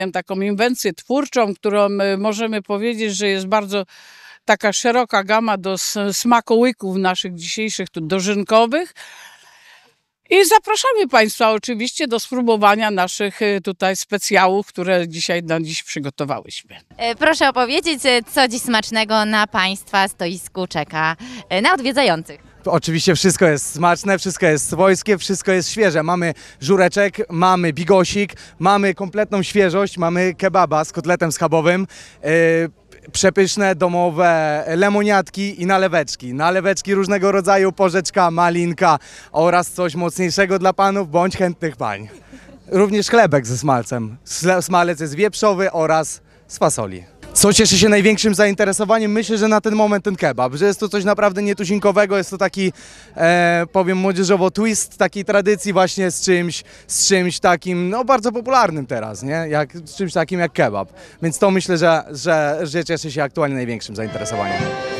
taką inwencję twórczą, którą możemy powiedzieć, że jest bardzo taka szeroka gama do smakołyków naszych dzisiejszych dożynkowych. I zapraszamy Państwa oczywiście do spróbowania naszych tutaj specjałów, które dzisiaj na dziś przygotowałyśmy. Proszę opowiedzieć, co dziś smacznego na Państwa stoisku czeka na odwiedzających. Oczywiście wszystko jest smaczne, wszystko jest swojskie, wszystko jest świeże. Mamy żureczek, mamy bigosik, mamy kompletną świeżość, mamy kebaba z kotletem schabowym, przepyszne domowe lemoniatki i naleweczki. Naleweczki różnego rodzaju, porzeczka, malinka oraz coś mocniejszego dla panów bądź chętnych pań. Również chlebek ze smalcem. Smalec jest wieprzowy oraz z fasoli. Co cieszy się największym zainteresowaniem? Myślę, że na ten moment ten kebab, że jest to coś naprawdę nietuzinkowego, jest to taki, powiem młodzieżowo, twist takiej tradycji właśnie z czymś takim, no bardzo popularnym teraz, nie? Z czymś takim jak kebab. Więc to myślę, że cieszy się aktualnie największym zainteresowaniem.